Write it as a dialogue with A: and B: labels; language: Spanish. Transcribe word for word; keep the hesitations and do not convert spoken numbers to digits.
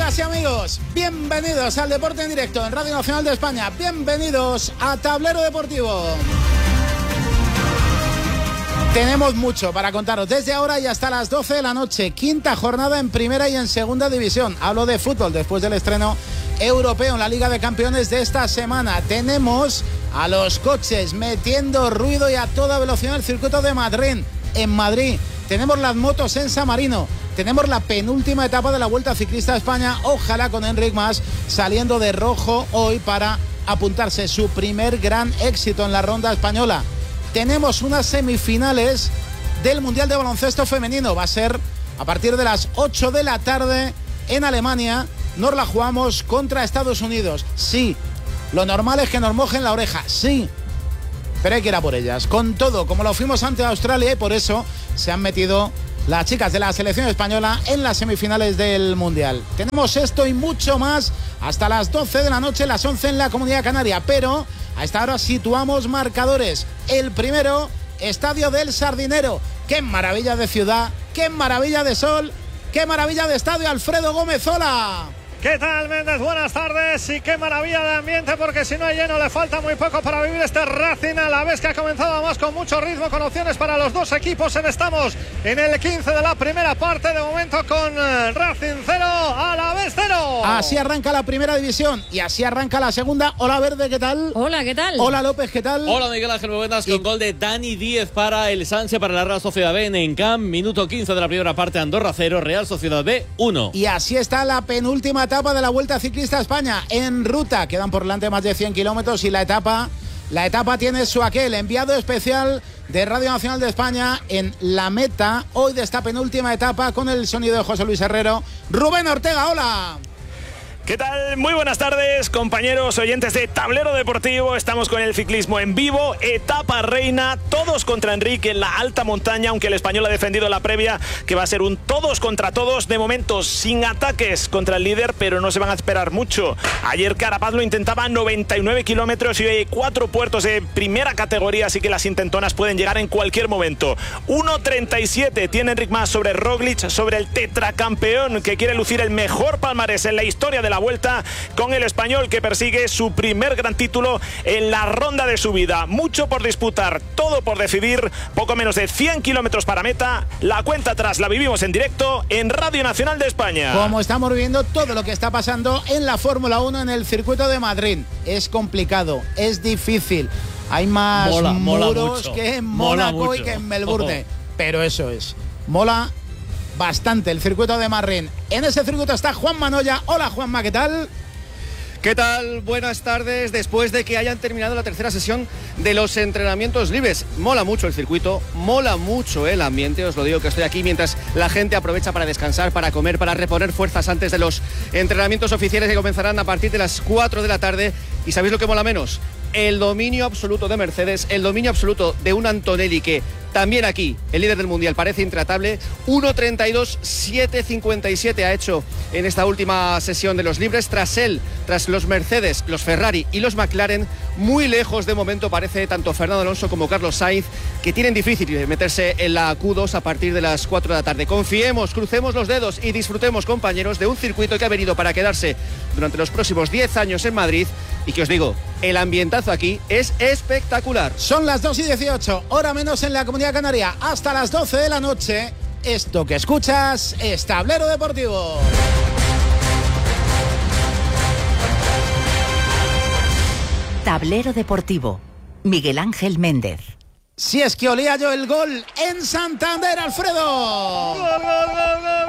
A: Amigas y amigos, bienvenidos al Deporte en Directo en Radio Nacional de España. Bienvenidos a Tablero Deportivo. Tenemos mucho para contaros desde ahora y hasta las doce de la noche. Quinta jornada en primera y en segunda división. Hablo de fútbol después del estreno europeo en la Liga de Campeones de esta semana. Tenemos a los coches metiendo ruido y a toda velocidad en el circuito de Madrid. En Madrid tenemos las motos en San Marino. Tenemos la penúltima etapa de la Vuelta Ciclista a España. Ojalá con Enric Mas saliendo de rojo hoy para apuntarse su primer gran éxito en la ronda española. Tenemos unas semifinales del Mundial de Baloncesto Femenino. Va a ser a partir de las ocho de la tarde en Alemania. Nos la jugamos contra Estados Unidos. Sí, lo normal es que nos mojen la oreja. Sí, pero hay que ir a por ellas. Con todo, como lo fuimos ante Australia, y por eso se han metido las chicas de la selección española en las semifinales del Mundial. Tenemos esto y mucho más hasta las doce de la noche, las once en la Comunidad Canaria. Pero a esta hora situamos marcadores. El primero, Estadio del Sardinero. ¡Qué maravilla de ciudad! ¡Qué maravilla de sol! ¡Qué maravilla de estadio! Alfredo Gómez, hola.
B: ¿Qué tal, Méndez? Buenas tardes y qué maravilla de ambiente, porque si no hay lleno le falta muy poco para vivir este Racing, a la vez que ha comenzado más con mucho ritmo, con opciones para los dos equipos. Estamos en el quince de la primera parte, de momento con Racing cero, a la vez cero.
A: Así arranca la primera división y así arranca la segunda. Hola Verde, ¿qué tal?
C: Hola, ¿qué tal?
A: Hola López, ¿qué tal?
D: Hola Miguel Ángel, muy buenas, con y... gol de Dani Díez para el Sanse, para la Real Sociedad B en Encamp. Minuto quince de la primera parte, Andorra cero, Real Sociedad B uno.
A: Y así está la penúltima etapa de la Vuelta Ciclista a España en ruta. Quedan por delante más de cien kilómetros y la etapa, la etapa tiene su aquel. Enviado especial de Radio Nacional de España en la meta hoy de esta penúltima etapa, con el sonido de José Luis Herrero. Rubén Ortega, hola.
E: ¿Qué tal? Muy buenas tardes, compañeros oyentes de Tablero Deportivo. Estamos con el ciclismo en vivo, etapa reina, todos contra Enric en la alta montaña, aunque el español ha defendido la previa, que va a ser un todos contra todos, de momento sin ataques contra el líder, pero no se van a esperar mucho. Ayer Carapaz lo intentaba noventa y nueve kilómetros y hoy hay cuatro puertos de primera categoría, así que las intentonas pueden llegar en cualquier momento. uno treinta y siete tiene Enric Mas sobre Roglic, sobre el tetracampeón que quiere lucir el mejor palmarés en la historia de la Vuelta, con el español que persigue su primer gran título en la ronda de su vida. Mucho por disputar, todo por decidir, poco menos de cien kilómetros para meta. La cuenta atrás la vivimos en directo en Radio Nacional de España.
A: Como estamos viviendo todo lo que está pasando en la Fórmula uno en el circuito de Madrid. Es complicado, es difícil. Hay más
D: mola,
A: muros
D: mola
A: que en Mónaco y que en Melbourne. Oh. Pero eso es, mola bastante el circuito de Madrid. En ese circuito está Juan Manoya. Hola Juanma, ¿qué tal?
F: ¿Qué tal? Buenas tardes. Después de que hayan terminado la tercera sesión de los entrenamientos libres, mola mucho el circuito, mola mucho el ambiente. Os lo digo que estoy aquí mientras la gente aprovecha para descansar, para comer, para reponer fuerzas antes de los entrenamientos oficiales que comenzarán a partir de las cuatro de la tarde. ¿Y sabéis lo que mola menos? El dominio absoluto de Mercedes, el dominio absoluto de un Antonelli que también aquí, el líder del Mundial, parece intratable. uno treinta y dos, siete cincuenta y siete ha hecho en esta última sesión de los libres. Tras él, tras los Mercedes, los Ferrari y los McLaren, muy lejos de momento parece tanto Fernando Alonso como Carlos Sainz, que tienen difícil meterse en la Q dos a partir de las cuatro de la tarde. Confiemos, crucemos los dedos y disfrutemos, compañeros, de un circuito que ha venido para quedarse durante los próximos diez años en Madrid y que os digo, el ambientazo aquí es espectacular.
A: Son las dos y dieciocho, hora menos en la Comunidad Canaria. Hasta las doce de la noche, esto que escuchas es Tablero Deportivo.
G: Tablero Deportivo, Miguel Ángel Méndez.
A: Si es que olía yo el gol en Santander, Alfredo.
B: ¡Gol, gol, gol, gol!